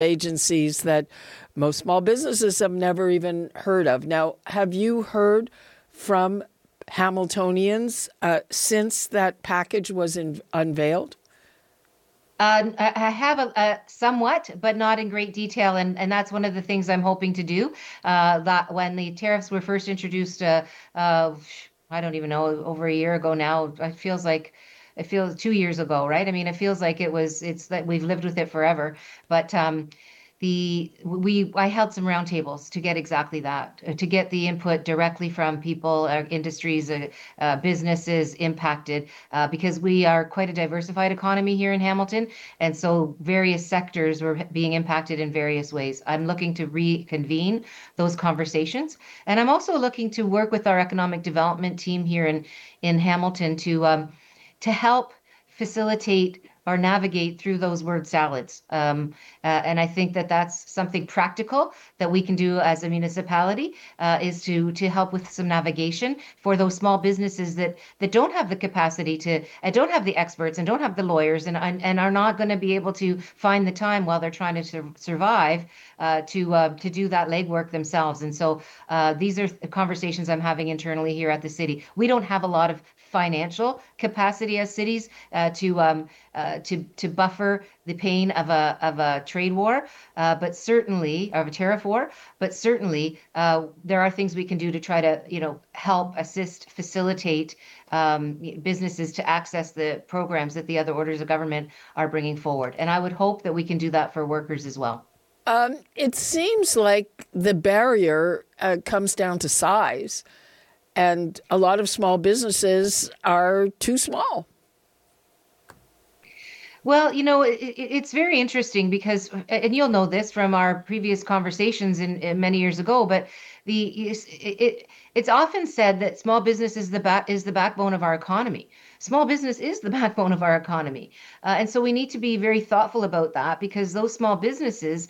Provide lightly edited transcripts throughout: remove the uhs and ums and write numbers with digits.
agencies that most small businesses have never even heard of. Now, have you heard from Hamiltonians since that package was unveiled? I have a somewhat, but not in great detail, and that's one of the things I'm hoping to do. That when the tariffs were first introduced, I don't even know, over a year ago now. It feels 2 years ago, right? I mean, it feels like it's that we've lived with it forever. But I held some roundtables to get exactly that, to get the input directly from people, industries, businesses impacted, because we are quite a diversified economy here in Hamilton, and so various sectors were being impacted in various ways. I'm looking to reconvene those conversations, and I'm also looking to work with our economic development team here in Hamilton to help facilitate or navigate through those word salads. And I think that that's something practical that we can do as a municipality, is to help with some navigation for those small businesses that don't have the capacity to, and don't have the experts and don't have the lawyers, and are not going to be able to find the time while they're trying to survive, to do that legwork themselves. And so these are conversations I'm having internally here at the city. We don't have a lot of financial capacity as cities to buffer the pain of a trade war, but certainly of a tariff war. But certainly there are things we can do to try to help assist, facilitate businesses to access the programs that the other orders of government are bringing forward. And I would hope that we can do that for workers as well. It seems like the barrier comes down to size. And a lot of small businesses are too small. Well, it's very interesting because, and you'll know this from our previous conversations in many years ago, but it's often said that small business is the backbone of our economy. Small business is the backbone of our economy, and so we need to be very thoughtful about that, because those small businesses,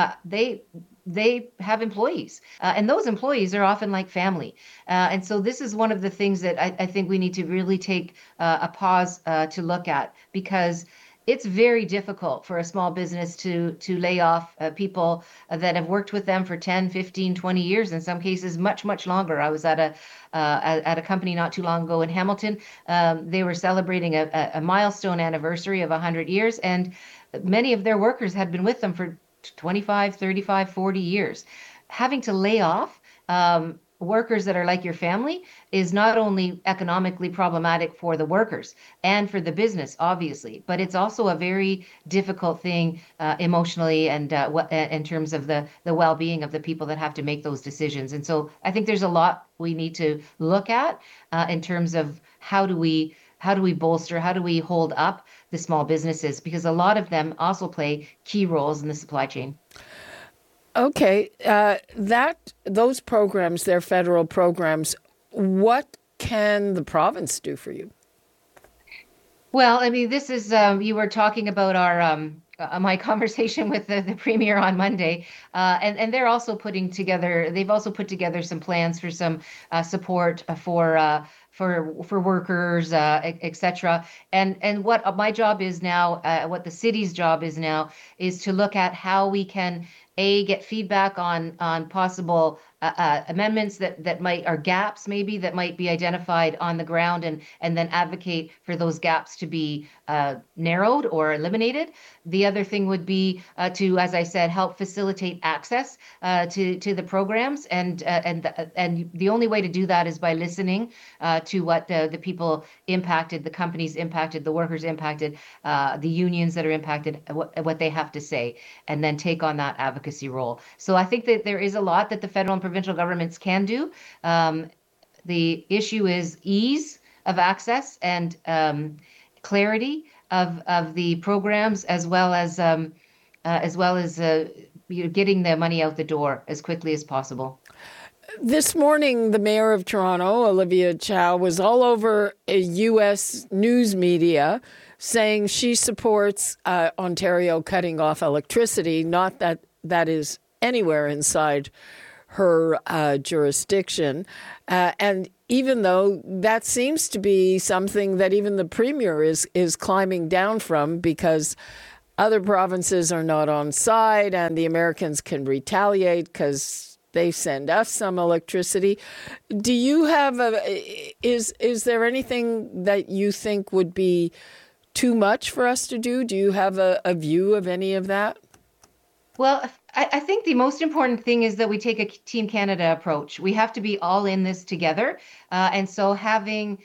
they have employees, and those employees are often like family. And so this is one of the things that I think we need to really take a pause to look at, because it's very difficult for a small business to lay off people that have worked with them for 10, 15, 20 years, in some cases much, much longer. I was at a company not too long ago in Hamilton. They were celebrating a milestone anniversary of 100 years, and many of their workers had been with them for 25, 35, 40 years. Having to lay off workers that are like your family is not only economically problematic for the workers and for the business, obviously, but it's also a very difficult thing emotionally, and in terms of the well-being of the people that have to make those decisions. And so I think there's a lot we need to look at in terms of how do we bolster, how do we hold up the small businesses, because a lot of them also play key roles in the supply chain. Okay, those programs, they're federal programs. What can the province do for you? Well, I mean, this is you were talking about our my conversation with the premier on Monday, and they're also putting together. They've also put together some plans for some support for workers, et cetera. And what my job is now, what the city's job is now, is to look at how we can get feedback on possible amendments that might, or gaps maybe that might be identified on the ground, and then advocate for those gaps to be narrowed or eliminated. The other thing would be to, as I said, help facilitate access to the programs, and the only way to do that is by listening to what the people impacted, the companies impacted, the workers impacted, the unions that are impacted, what they have to say, and then take on that advocacy role. So I think that there is a lot that the federal and provincial governments can do. The issue is ease of access and clarity of the programs, as well as getting the money out the door as quickly as possible. This morning, the mayor of Toronto, Olivia Chow, was all over U.S. news media saying she supports Ontario cutting off electricity, not that that is anywhere inside her jurisdiction. And even though that seems to be something that even the premier is climbing down from, because other provinces are not on side and the Americans can retaliate because they send us some electricity. Do you have is there anything that you think would be too much for us to do? Do you have a view of any of that? Well, I think the most important thing is that we take a Team Canada approach. We have to be all in this together. And so having,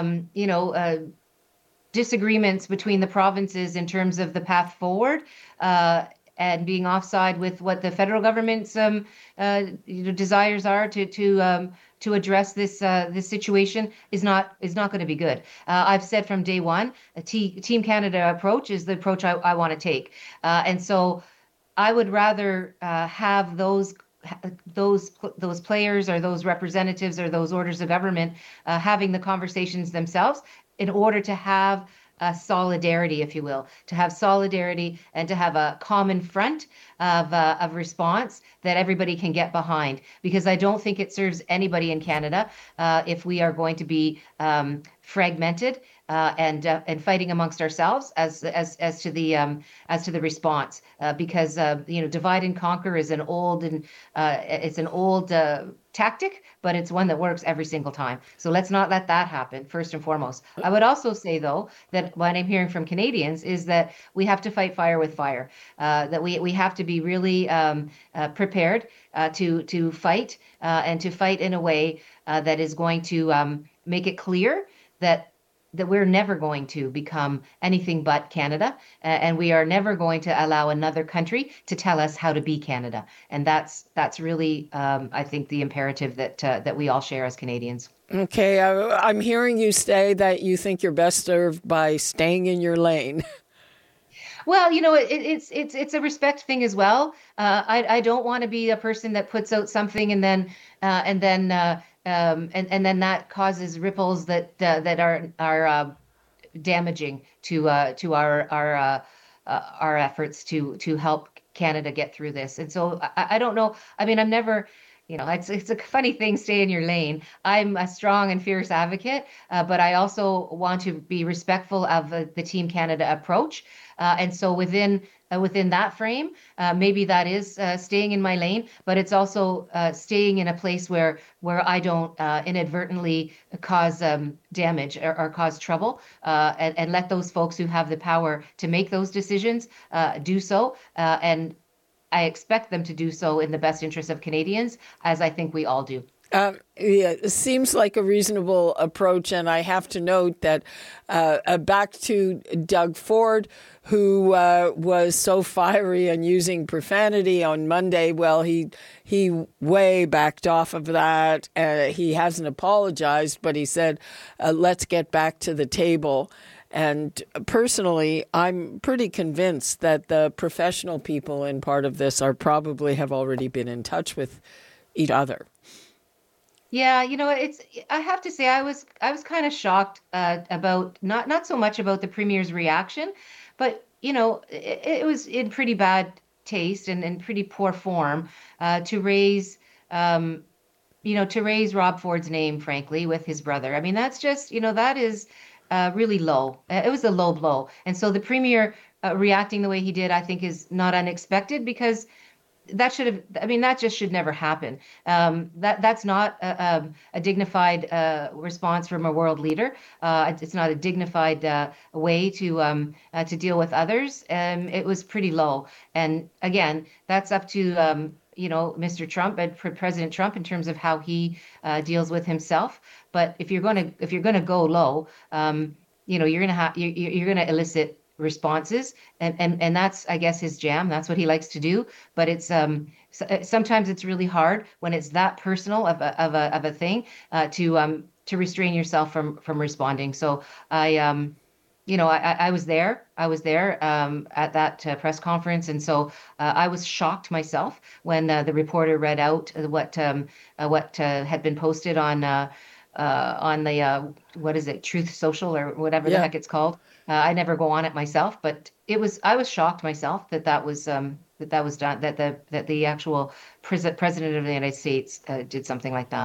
disagreements between the provinces in terms of the path forward, and being offside with what the federal government's desires are to address this situation is not going to be good. I've said from day one, Team Canada approach is the approach I want to take, and so I would rather have those players or those representatives or those orders of government having the conversations themselves in order to have solidarity, if you will, to have solidarity and to have a common front of response that everybody can get behind. Because I don't think it serves anybody in Canada if we are going to be fragmented and fighting amongst ourselves as to the response. Because divide and conquer is an old tactic, but it's one that works every single time. So let's not let that happen, first and foremost. I would also say, though, that what I'm hearing from Canadians is that we have to fight fire with fire, that we have to be really prepared to fight and to fight in a way that is going to make it clear that we're never going to become anything but Canada, and we are never going to allow another country to tell us how to be Canada. And that's really, I think, the imperative that we all share as Canadians. Okay, I'm hearing you say that you think you're best served by staying in your lane. Well, it's a respect thing as well. I don't want to be a person that puts out something and then that causes ripples that are damaging to our efforts to help Canada get through this. And so I don't know. I mean, I'm never. It's a funny thing, stay in your lane. I'm a strong and fierce advocate, but I also want to be respectful of the Team Canada approach. And so within that frame, maybe that is staying in my lane, but it's also staying in a place where I don't inadvertently cause damage or cause trouble, and let those folks who have the power to make those decisions do so. And I expect them to do so in the best interest of Canadians, as I think we all do. Yeah, it seems like a reasonable approach, and I have to note that back to Doug Ford, who was so fiery and using profanity on Monday. Well, he way backed off of that. He hasn't apologized, but he said, "Let's get back to the table." And personally, I'm pretty convinced that the professional people in part of this probably have already been in touch with each other. Yeah, I have to say I was kind of shocked about not so much about the premier's reaction, but it was in pretty bad taste and in pretty poor form to raise Rob Ford's name, frankly, with his brother. I mean, that's just that is really low. It was a low blow. And so the premier reacting the way he did, I think, is not unexpected, because that just should never happen. That's not a dignified response from a world leader. It's not a dignified way to deal with others. It was pretty low. And again, that's up to Mr. Trump and President Trump in terms of how he deals with himself. But if you're gonna go low, you're gonna elicit responses, and that's, I guess, his jam. That's what he likes to do. But it's sometimes it's really hard when it's that personal of a thing to restrain yourself from responding. So I was there. I was there at that press conference, and so I was shocked myself when the reporter read out what had been posted on the what is it, Truth Social or whatever the heck it's called. I never go on it myself, but I was shocked myself that was done, that the actual president of the United States did something like that.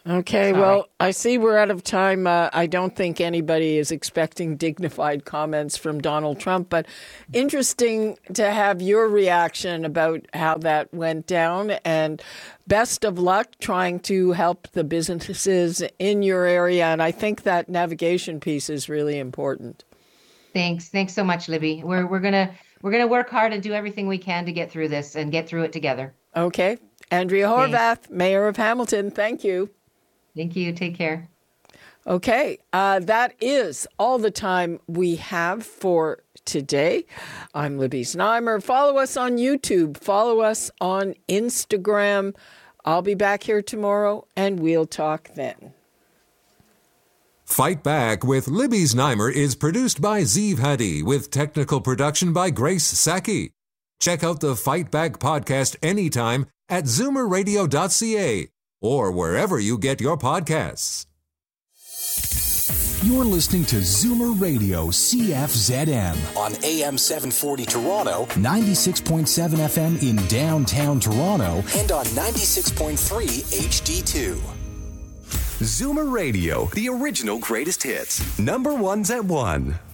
Okay, well, I see we're out of time. I don't think anybody is expecting dignified comments from Donald Trump, but interesting to have your reaction about how that went down. And best of luck trying to help the businesses in your area. And I think that navigation piece is really important. Thanks so much, Libby. We're gonna work hard and do everything we can to get through this and get through it together. Okay, Andrea Horwath, Mayor of Hamilton. Thank you. Thank you. Take care. Okay, that is all the time we have for today. I'm Libby Znaimer. Follow us on YouTube. Follow us on Instagram. I'll be back here tomorrow, and we'll talk then. Fight Back with Libby Znaimer is produced by Zeev Hadi with technical production by Grace Saki. Check out the Fight Back podcast anytime at zoomerradio.ca or wherever you get your podcasts. You're listening to Zoomer Radio CFZM on AM 740 Toronto, 96.7 FM in downtown Toronto, and on 96.3 HD2. Zoomer Radio, the original greatest hits. Number ones at 1.